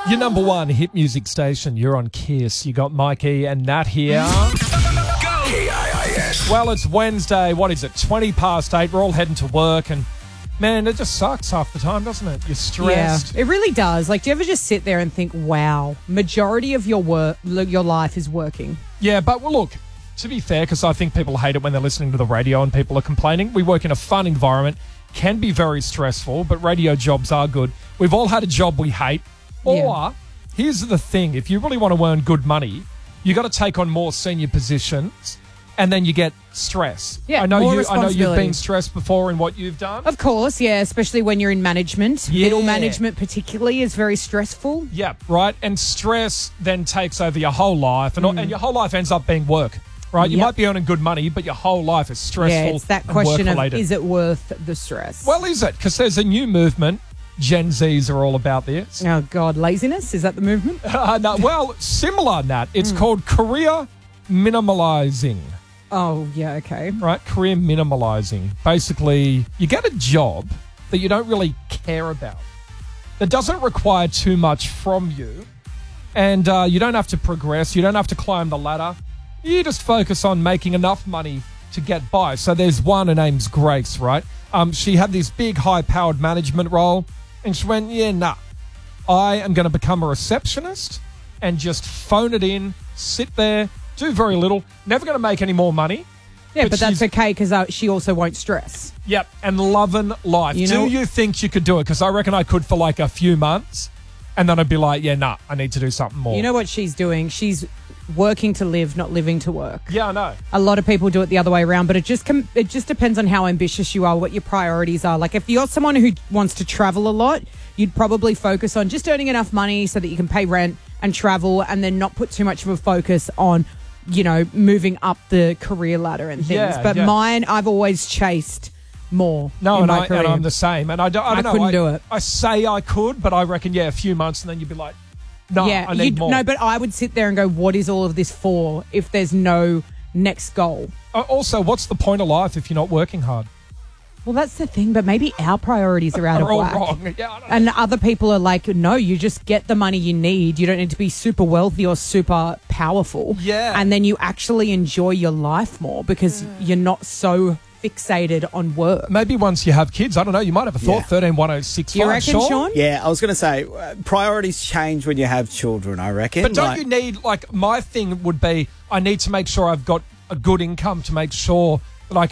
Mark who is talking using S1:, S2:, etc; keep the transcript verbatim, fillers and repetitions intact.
S1: Your number one hit music station. You're on Kiss. You got Mikey and Nat here.
S2: Go! K I I S.
S1: Well, it's Wednesday. What is it? twenty past eight. We're all heading to work and, man, it just sucks half the time, doesn't it? You're stressed.
S3: Yeah, it really does. Like, do you ever just sit there and think, wow, majority of your work, your life is working?
S1: Yeah, but well, look, to be fair, because I think people hate it when they're listening to the radio and people are complaining, we work in a fun environment, can be very stressful, but radio jobs are good. We've all had a job we hate. Or,
S3: Yeah.
S1: here's the thing, if you really want to earn good money, you got to take on more senior positions and then you get stress.
S3: Yeah,
S1: I know
S3: more
S1: you I know you've been
S3: responsibility.
S1: stressed before in what you've done.
S3: Of course, yeah, especially when you're in management.
S1: Yeah.
S3: Middle management particularly is very stressful.
S1: Yeah, right. And stress then takes over your whole life, and, and your whole life ends up being work, right? You
S3: Mm. Yep.
S1: might be earning good money, but your whole life is stressful.
S3: Yeah, it's that
S1: and
S3: question of,
S1: work-related.
S3: is it worth the stress?
S1: Well, is it? Because there's a new movement. Gen Zs are all about this.
S3: Oh, God, laziness? Is that the movement?
S1: Uh, no, well, similar, Nat. It's
S3: Mm.
S1: called career minimalizing,
S3: Oh, yeah, okay.
S1: right? Career minimalizing. Basically, you get a job that you don't really care about, that doesn't require too much from you, and uh, you don't have to progress. You don't have to climb the ladder. You just focus on making enough money to get by. So there's one, her name's Grace, right? Um, she had this big, high-powered management role, and she went, yeah, nah, I am going to become a receptionist and just phone it in, sit there, do very little, never going to make any more money.
S3: Yeah, but, that's
S1: she's-
S3: okay because uh, she also won't stress.
S1: Yep, and loving life.
S3: You
S1: Do
S3: know-
S1: you think you could do it? Because I reckon I could for like a few months, and then I'd be like, yeah, nah, I need to do something more.
S3: You know what she's doing? She's working to live, not living to work.
S1: Yeah, I know.
S3: A lot of people do it the other way around, but it just com- it just depends on how ambitious you are, what your priorities are. Like if you're someone who wants to travel a lot, you'd probably focus on just earning enough money so that you can pay rent and travel, and then not put too much of a focus on, you know, moving up the career ladder and things.
S1: Yeah,
S3: but
S1: yeah.
S3: mine, I've always chased more.
S1: No,
S3: in
S1: and,
S3: my
S1: I,
S3: career.
S1: and I'm the same. And I don't, I don't
S3: I
S1: know.
S3: couldn't
S1: I,
S3: do it.
S1: I say I could, but I reckon, yeah, a few months, and then you'd be like, no,
S3: yeah,
S1: I need
S3: you'd-
S1: more.
S3: no, but I would sit there and go, what is all of this for if there's no next goal?
S1: Uh, also, what's the point of life if you're not working hard?
S3: Well, that's the thing, but maybe our priorities are out of
S1: They're all
S3: whack.
S1: wrong. Yeah, I don't know.
S3: And other people are like, no, you just get the money you need. You don't need to be super wealthy or super powerful.
S1: Yeah.
S3: And then you actually enjoy your life more because you're not so fixated on work.
S1: Maybe once you have kids, I don't know, you might have a thought.
S4: Yeah.
S1: thirteen one oh six
S3: Do you
S1: five,
S3: reckon, Sean?
S4: Yeah, I was going to say, uh, priorities change when you have children, I reckon.
S1: But don't
S4: Like-
S1: you need, like, my thing would be, I need to make sure I've got a good income to make sure